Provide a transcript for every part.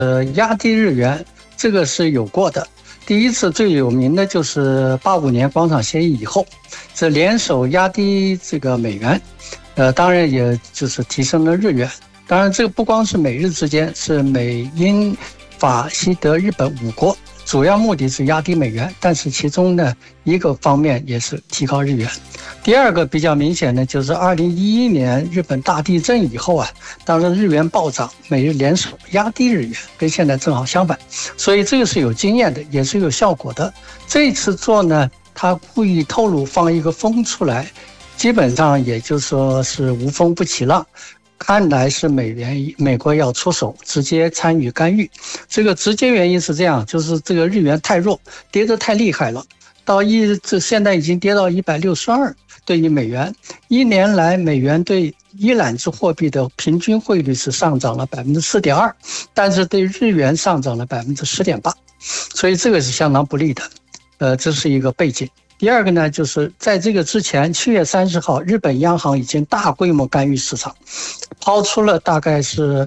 压低日元，这个是有过的。第一次最有名的就是85年广场协议以后，这联手压低这个美元，当然也就是提升了日元。当然，这个不光是美日之间，是美英法西德日本5国，主要目的是压低美元，但是其中呢一个方面也是提高日元。第二个比较明显的就是2011年日本大地震以后啊，当时日元暴涨，美日联手压低日元，跟现在正好相反，所以这个是有经验的，也是有效果的。这一次做呢，他故意透露放一个风出来，基本上也就是说是无风不起浪。看来是美国要出手，直接参与干预。这个直接原因是这样，就是这个日元太弱，跌得太厉害了，这现在已经跌到162对于美元。1年来美元对伊朗制货币的平均汇率是上涨了 4.2%， 但是对日元上涨了 10.8%， 所以这个是相当不利的。这是一个背景。第二个呢，就是在这个之前7月30号日本央行已经大规模干预市场，抛出了大概是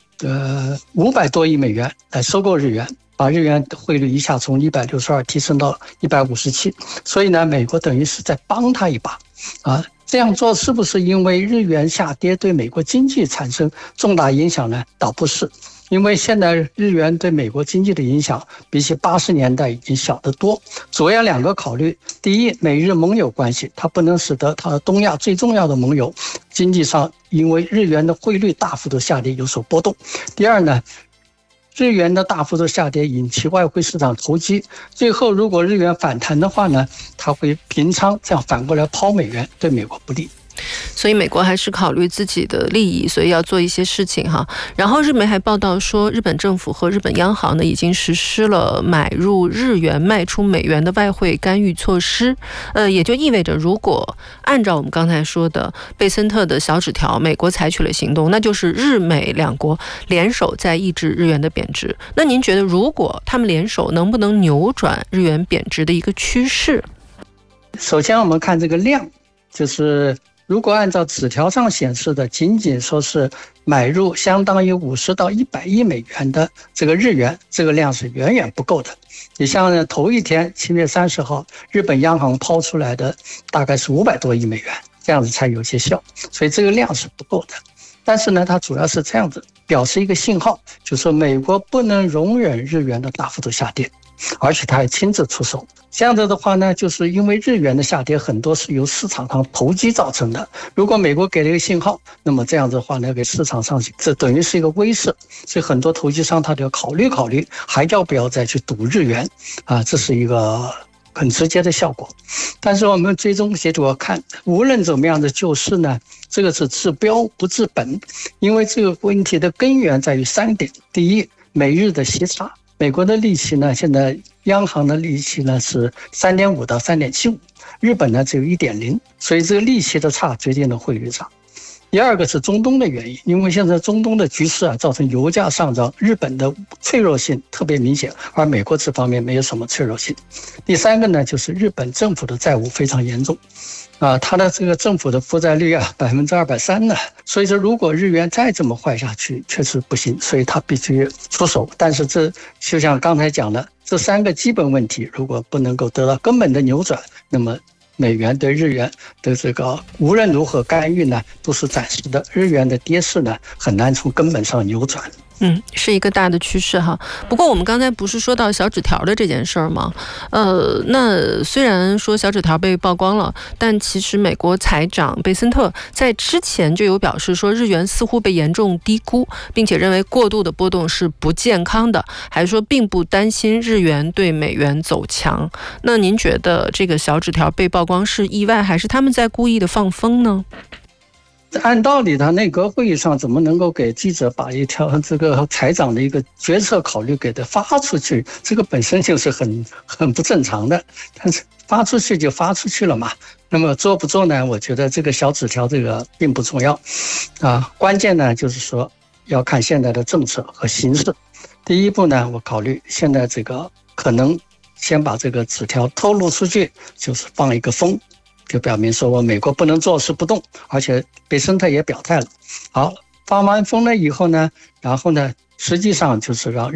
500多亿美元来收购日元，把日元汇率一下从162提升到157，所以呢美国等于是在帮他一把啊。这样做是不是因为日元下跌对美国经济产生重大影响呢？倒不是，因为现在日元对美国经济的影响比起80年代已经小得多。主要2个考虑：第一，美日盟友关系，它不能使得它东亚最重要的盟友经济上因为日元的汇率大幅度下跌有所波动；第二呢，日元的大幅度下跌引起外汇市场投机，最后如果日元反弹的话呢，它会平仓，这样反过来抛美元，对美国不利。 所以美国还是考虑自己的利益，所以要做一些事情哈。然后日媒还报道说，日本政府和日本央行呢已经实施了买入日元卖出美元的外汇干预措施。也就意味着，如果按照我们刚才说的贝森特的小纸条，美国采取了行动，那就是日美2国联手在抑制日元的贬值。那您觉得，如果他们联手，能不能扭转日元贬值的一个趋势？ 首先我们看这个量，就是如果按照纸条上显示的，仅仅说是买入相当于50到100亿美元的这个日元，这个量是远远不够的。你像头一天7月30号日本央行抛出来的大概是500多亿美元，这样子才有些效，所以这个量是不够的。但是呢，它主要是这样子表示一个信号，就是说美国不能容忍日元的大幅度下跌，而且他还亲自出手。这样子的话呢，就是因为日元的下跌很多是由市场上投机造成的。如果美国给了一个信号，那么这样子的话呢，给市场上这等于是一个威慑，所以很多投机商他就要考虑还要不要再去赌日元啊，这是一个很直接的效果。但是我们最终结果看，无论怎么样的救市呢，这个是治标不治本，因为这个问题的根源在于3点。第一，美日的息差，美国的利息呢，现在央行的利息呢是 3.5 到 3.75， 日本呢只有 1.0， 所以这个利息的差决定了汇率差。第二个是中东的原因，因为现在中东的局势造成油价上涨，日本的脆弱性特别明显，而美国这方面没有什么脆弱性。第三个呢，就是日本政府的债务非常严重，它的这个政府的负债率230%呢，所以说如果日元再这么坏下去，确实不行，所以它必须出手。但是这就像刚才讲的，这3个基本问题如果不能够得到根本的扭转，那么美元对日元的这个无论如何干预呢，都是暂时的，日元的跌势呢很难从根本上扭转。 是一个大的趋势哈。不过我们刚才不是说到小纸条的这件事儿吗？那虽然说小纸条被曝光了，但其实美国财长贝森特在之前就有表示说，日元似乎被严重低估，并且认为过度的波动是不健康的，还说并不担心日元对美元走强。那您觉得这个小纸条被曝光是意外，还是他们在故意的放风呢？ 按道理他内阁会议上怎么能够给记者把一条这个财长的一个决策考虑给他发出去，这个本身就是很不正常的，但是发出去就发出去了嘛。那么做不做呢，我觉得这个小纸条这个并不重要关键呢就是说要看现在的政策和形势。第一步呢，我考虑现在这个可能先把这个纸条透露出去，就是放一个风，就表明说我美国不能坐视不动，而且贝森特也表态了。好，发完风了以后呢，然后呢实际上就是让